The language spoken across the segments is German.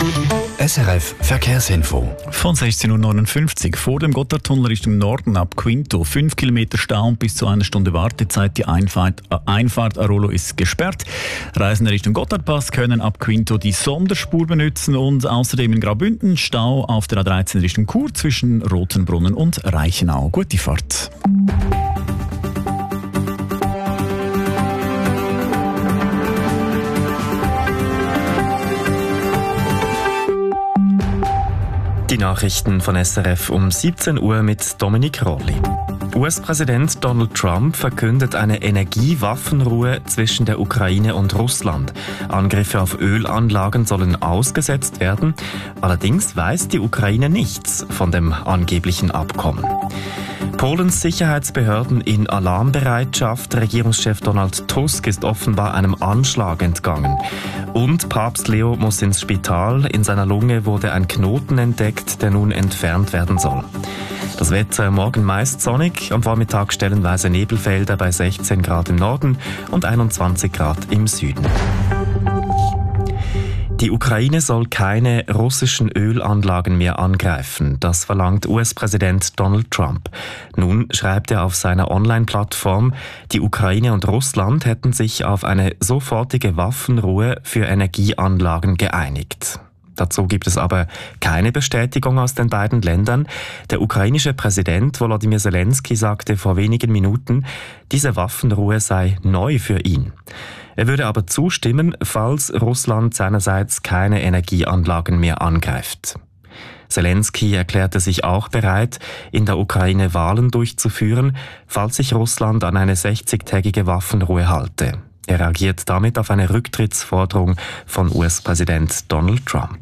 SRF Verkehrsinfo. Von 16.59 Uhr vor dem Gotthardtunnel Richtung Norden ab Quinto. 5 Kilometer Stau und bis zu einer Stunde Wartezeit. Die Einfahrt Arolo ist gesperrt. Reisende Richtung Gotthardpass können ab Quinto die Sonderspur benutzen und außerdem in Graubünden Stau auf der A13 Richtung Chur zwischen Rotenbrunnen und Reichenau. Gute Fahrt. Die Nachrichten von SRF um 17 Uhr mit Dominik Rolli. US-Präsident Donald Trump verkündet eine Energiewaffenruhe zwischen der Ukraine und Russland. Angriffe auf Ölanlagen sollen ausgesetzt werden. Allerdings weiß die Ukraine nichts von dem angeblichen Abkommen. Polens Sicherheitsbehörden in Alarmbereitschaft. Regierungschef Donald Tusk ist offenbar einem Anschlag entgangen. Und Papst Leo muss ins Spital. In seiner Lunge wurde ein Knoten entdeckt, der nun entfernt werden soll. Das Wetter morgen meist sonnig, am Vormittag stellenweise Nebelfelder bei 16 Grad im Norden und 21 Grad im Süden. Die Ukraine soll keine russischen Ölanlagen mehr angreifen. Das verlangt US-Präsident Donald Trump. Nun schreibt er auf seiner Online-Plattform, die Ukraine und Russland hätten sich auf eine sofortige Waffenruhe für Energieanlagen geeinigt. Dazu gibt es aber keine Bestätigung aus den beiden Ländern. Der ukrainische Präsident Volodymyr Zelensky sagte vor wenigen Minuten, diese Waffenruhe sei neu für ihn. Er würde aber zustimmen, falls Russland seinerseits keine Energieanlagen mehr angreift. Zelensky erklärte sich auch bereit, in der Ukraine Wahlen durchzuführen, falls sich Russland an eine 60-tägige Waffenruhe halte. Er reagiert damit auf eine Rücktrittsforderung von US-Präsident Donald Trump.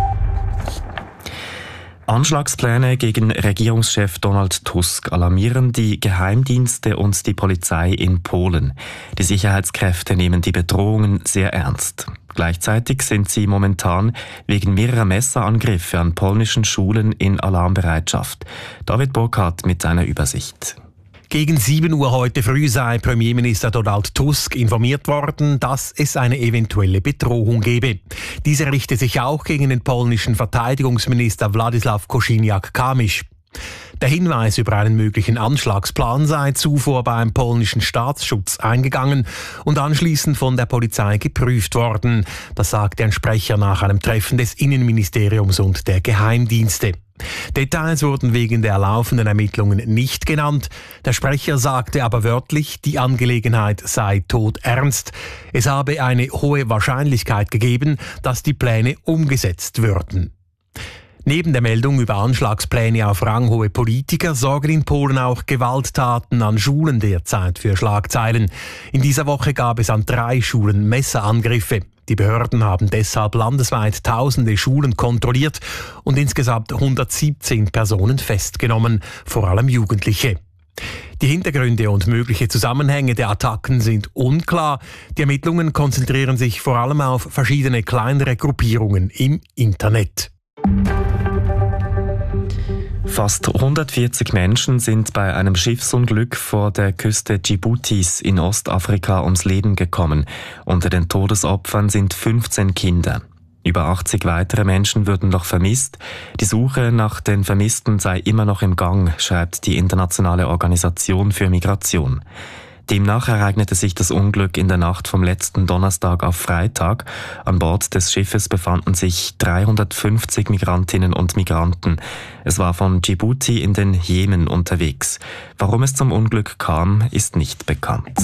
Anschlagspläne gegen Regierungschef Donald Tusk alarmieren die Geheimdienste und die Polizei in Polen. Die Sicherheitskräfte nehmen die Bedrohungen sehr ernst. Gleichzeitig sind sie momentan wegen mehrerer Messerangriffe an polnischen Schulen in Alarmbereitschaft. David Burkhardt mit seiner Übersicht. Gegen 7 Uhr heute früh sei Premierminister Donald Tusk informiert worden, dass es eine eventuelle Bedrohung gebe. Diese richte sich auch gegen den polnischen Verteidigungsminister Władysław Kosiniak-Kamysz. Der Hinweis über einen möglichen Anschlagsplan sei zuvor beim polnischen Staatsschutz eingegangen und anschließend von der Polizei geprüft worden. Das sagte ein Sprecher nach einem Treffen des Innenministeriums und der Geheimdienste. Details wurden wegen der laufenden Ermittlungen nicht genannt. Der Sprecher sagte aber wörtlich, die Angelegenheit sei todernst. Es habe eine hohe Wahrscheinlichkeit gegeben, dass die Pläne umgesetzt würden. Neben der Meldung über Anschlagspläne auf ranghohe Politiker sorgen in Polen auch Gewalttaten an Schulen derzeit für Schlagzeilen. In dieser Woche gab es an 3 Schulen Messerangriffe. Die Behörden haben deshalb landesweit tausende Schulen kontrolliert und insgesamt 117 Personen festgenommen, vor allem Jugendliche. Die Hintergründe und mögliche Zusammenhänge der Attacken sind unklar. Die Ermittlungen konzentrieren sich vor allem auf verschiedene kleinere Gruppierungen im Internet. Fast 140 Menschen sind bei einem Schiffsunglück vor der Küste Djiboutis in Ostafrika ums Leben gekommen. Unter den Todesopfern sind 15 Kinder. Über 80 weitere Menschen würden noch vermisst. Die Suche nach den Vermissten sei immer noch im Gang, schreibt die Internationale Organisation für Migration. Demnach ereignete sich das Unglück in der Nacht vom letzten Donnerstag auf Freitag. An Bord des Schiffes befanden sich 350 Migrantinnen und Migranten. Es war von Djibouti in den Jemen unterwegs. Warum es zum Unglück kam, ist nicht bekannt.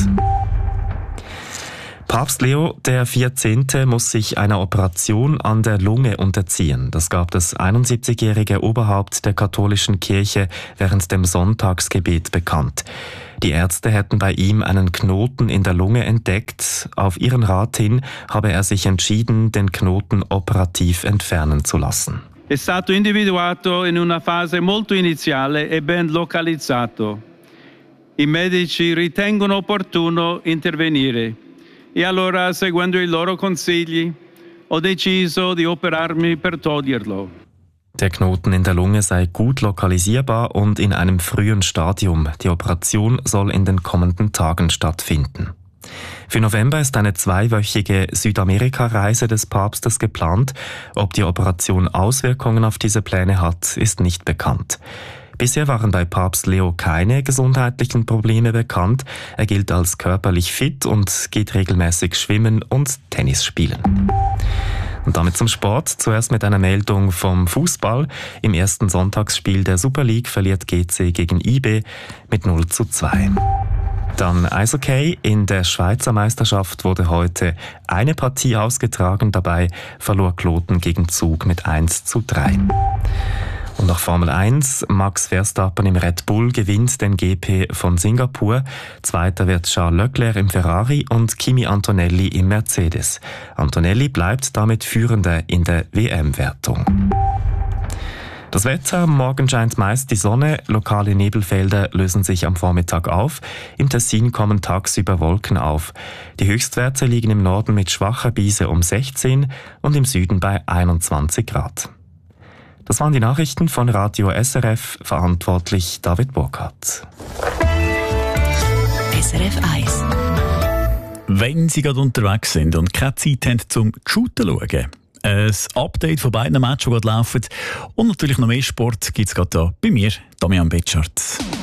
Papst Leo XIV. Muss sich einer Operation an der Lunge unterziehen. Das gab das 71-jährige Oberhaupt der katholischen Kirche während dem Sonntagsgebet bekannt. Die Ärzte hätten bei ihm einen Knoten in der Lunge entdeckt. Auf ihren Rat hin habe er sich entschieden, den Knoten operativ entfernen zu lassen. È stato individuato in una fase molto iniziale e ben localizzato. I medici ritengono opportuno intervenire e allora, seguendo i loro consigli, ho deciso di operarmi per toglierlo. Der Knoten in der Lunge sei gut lokalisierbar und in einem frühen Stadium. Die Operation soll in den kommenden Tagen stattfinden. Für November ist eine 2-wöchige Südamerika-Reise des Papstes geplant. Ob die Operation Auswirkungen auf diese Pläne hat, ist nicht bekannt. Bisher waren bei Papst Leo keine gesundheitlichen Probleme bekannt. Er gilt als körperlich fit und geht regelmäßig schwimmen und Tennis spielen. Und damit zum Sport. Zuerst mit einer Meldung vom Fußball. Im ersten Sonntagsspiel der Super League verliert GC gegen IB mit 0:2. Dann Eishockey. In der Schweizer Meisterschaft wurde heute eine Partie ausgetragen. Dabei verlor Kloten gegen Zug mit 1:3. Und nach Formel 1, Max Verstappen im Red Bull gewinnt den GP von Singapur. Zweiter wird Charles Leclerc im Ferrari und Kimi Antonelli im Mercedes. Antonelli bleibt damit Führender in der WM-Wertung. Das Wetter: Morgen scheint meist die Sonne, lokale Nebelfelder lösen sich am Vormittag auf. Im Tessin kommen tagsüber Wolken auf. Die Höchstwerte liegen im Norden mit schwacher Brise um 16 und im Süden bei 21 Grad. Das waren die Nachrichten von Radio SRF, verantwortlich David Burkhardt. SRF 1. Wenn Sie gerade unterwegs sind und keine Zeit haben zum Shooten schauen, ein Update von beiden Matches, die gerade laufen, und natürlich noch mehr Sport gibt es gerade hier bei mir, Damian Betschart.